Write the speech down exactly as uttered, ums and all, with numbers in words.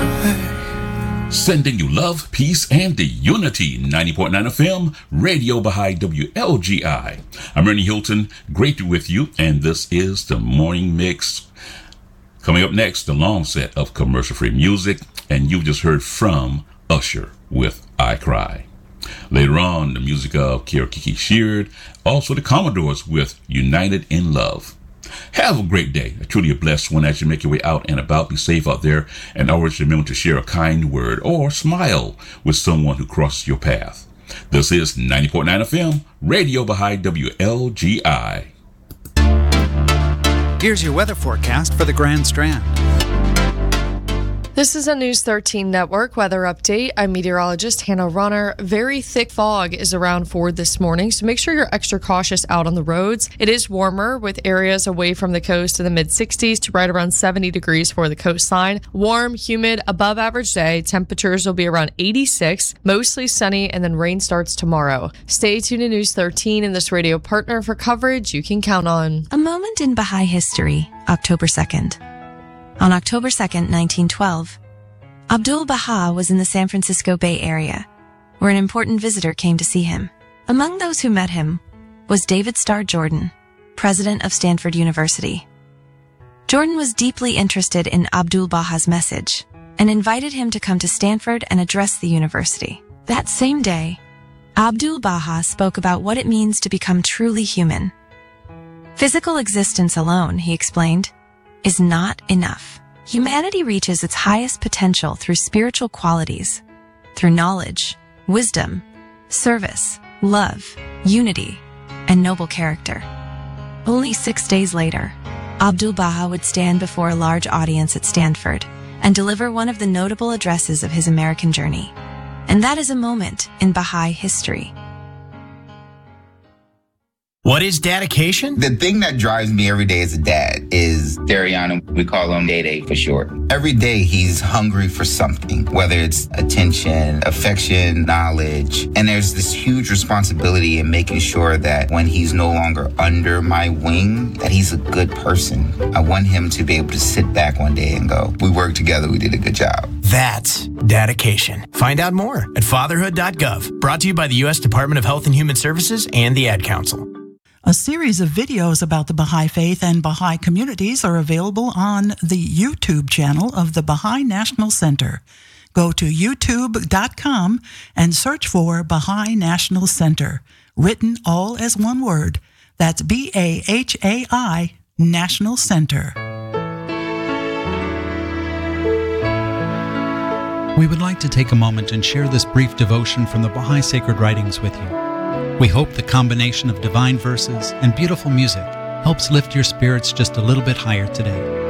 Sending you love, peace, and the unity. ninety point nine F M, Radio Baha'i W L G I. I'm Ernie Hilton, great to be with you, and this is the Morning Mix. Coming up next, the long set of commercial-free music, and you just heard from Usher with I Cry. Later on, the music of Kira Kiki Sheard, also the Commodores with United in Love. Have a great day, a truly a blessed one as you make your way out and about. Be safe out there, and always remember to share a kind word or smile with someone who crosses your path. This is ninety point nine F M, Radio Baha'i W L G I. Here's your weather forecast for the Grand Strand. This is a News thirteen Network weather update. I'm meteorologist Hannah Runner. Very thick fog is around Ford this morning, so make sure you're extra cautious out on the roads. It is warmer with areas away from the coast in the mid sixties to right around seventy degrees for the coastline. Warm, humid, above average day. Temperatures will be around eighty-six, mostly sunny, and then rain starts tomorrow. Stay tuned to News thirteen and this radio partner for coverage you can count on. A moment in Baha'i history, October second. On October second, nineteen twelve, Abdu'l-Baha was in the San Francisco Bay Area, where an important visitor came to see him. Among those who met him was David Starr Jordan, president of Stanford University. Jordan was deeply interested in Abdu'l-Baha's message and invited him to come to Stanford and address the university. That same day, Abdu'l-Baha spoke about what it means to become truly human. Physical existence alone, he explained, is not enough. Humanity reaches its highest potential through spiritual qualities, through knowledge, wisdom, service, love, unity, and noble character. Only six days later, Abdu'l-Baha would stand before a large audience at Stanford and deliver one of the notable addresses of his American journey. And that is a moment in Baha'i history. What is dedication? The thing that drives me every day as a dad is Dariana. We call him Day Day for short. Every day he's hungry for something, whether it's attention, affection, knowledge. And there's this huge responsibility in making sure that when he's no longer under my wing, that he's a good person. I want him to be able to sit back one day and go, we worked together, we did a good job. That's dedication. Find out more at fatherhood dot gov. Brought to you by the U S Department of Health and Human Services and the Ad Council. A series of videos about the Baha'i Faith and Baha'i communities are available on the YouTube channel of the Baha'i National Center. Go to youtube dot com and search for Baha'i National Center, written all as one word. That's B A H A I, National Center. We would like to take a moment and share this brief devotion from the Baha'i Sacred Writings with you. We hope the combination of divine verses and beautiful music helps lift your spirits just a little bit higher today.